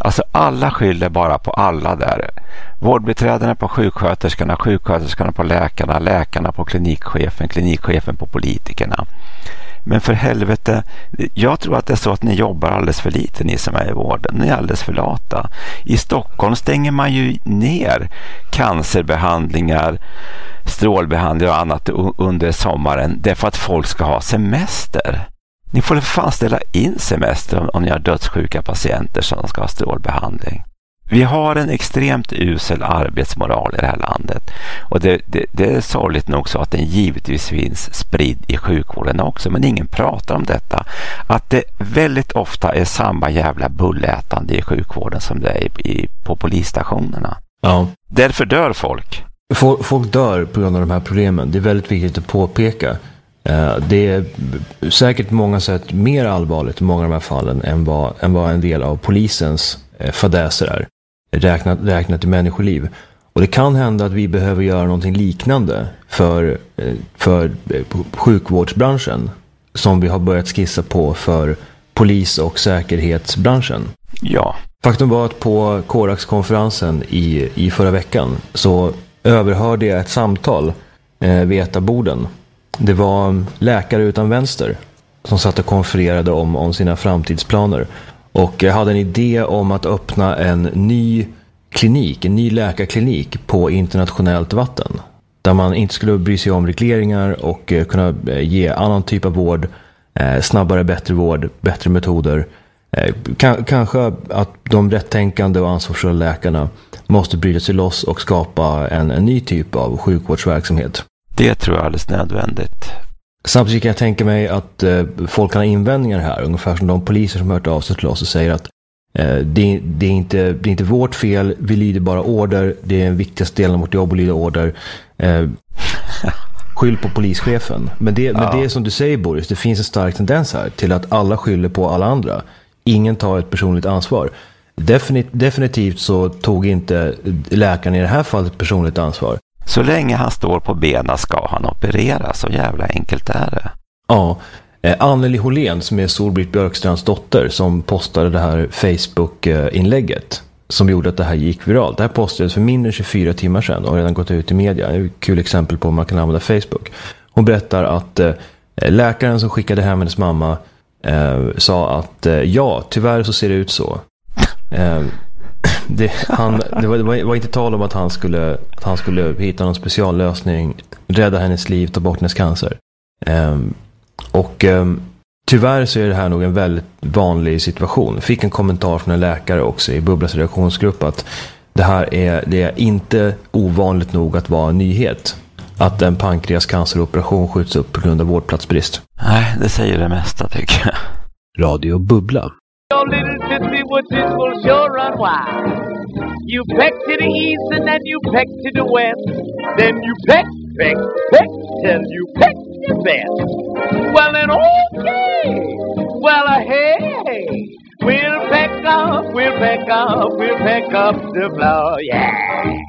Alltså alla skyller bara på alla där. Vårdbiträdena på sjuksköterskorna, sjuksköterskorna på läkarna, läkarna på klinikchefen, klinikchefen på politikerna. Men för helvete, jag tror att det är så att ni jobbar alldeles för lite, ni som är i vården. Ni är alldeles för lata. I Stockholm stänger man ju ner cancerbehandlingar, strålbehandlingar och annat under sommaren. Det är för att folk ska ha semester. Ni får fan ställa in semester om ni har dödssjuka patienter som ska ha strålbehandling. Vi har en extremt usel arbetsmoral i det här landet. Och det är sorgligt nog så att den givetvis finns spridd i sjukvården också. Men ingen pratar om detta. Att det väldigt ofta är samma jävla bullätande i sjukvården som det är på polisstationerna. Ja. Därför dör folk. Folk dör på grund av de här problemen. Det är väldigt viktigt att påpeka. Det är säkert på många sätt mer allvarligt i många av de här fallen än vad en del av polisens fadäser är. Räknat i människoliv. Och det kan hända att vi behöver göra någonting liknande för sjukvårdsbranschen som vi har börjat skissa på för polis- och säkerhetsbranschen. Ja. Faktum var att på Corax-konferensen i förra veckan så överhörde jag ett samtal vid ett av borden. Det var läkare utan vänster som satt och konfererade om sina framtidsplaner. Och jag hade en idé om att öppna en ny läkarklinik på internationellt vatten. Där man inte skulle bry sig om regleringar och kunna ge annan typ av vård, snabbare, bättre vård, bättre metoder. Kanske att de rättänkande och ansvarsfulla läkarna måste bryta sig loss och skapa en ny typ av sjukvårdsverksamhet. Det tror jag är alldeles nödvändigt. Samtidigt kan jag tänka mig att folk kan ha invändningar här. Ungefär som de poliser som hört av sig till oss och säger att det är inte vårt fel. Vi lyder bara order. Det är den viktigaste delen av vårt jobb att lyda order. Skyll på polischefen. Men det är som du säger, Boris. Det finns en stark tendens här till att alla skyller på alla andra. Ingen tar ett personligt ansvar. Definitivt så tog inte läkaren i det här fallet ett personligt ansvar. Så länge han står på benen ska han operera, så jävla enkelt är det. Ja, Anneli Hållén som är Solbritt Björkstrands dotter som postade det här Facebook-inlägget som gjorde att det här gick viralt. Det här postades för mindre än 24 timmar sedan och har redan gått ut i media. Det är ett kul exempel på hur man kan använda Facebook. Hon berättar att läkaren som skickade hem hennes mamma sa att ja, tyvärr så ser det ut så. Det var inte tal om att han skulle hitta någon speciallösning, rädda hennes liv, ta bort hennes cancer. Tyvärr så är det här nog en väldigt vanlig situation. Fick en kommentar från en läkare också i Bubblas redaktionsgrupp att det är inte ovanligt nog att vara en nyhet att en pankreascanceroperation skjuts upp på grund av vårdplatsbrist. Nej, det säger det mesta tycker jag. Radio Bubbla. Your little tiddly woods will sure run wild. You peck to the east and then you peck to the west. Then you peck till you peck the best. Well then okay. Well hey. We'll peck up the floor, yeah.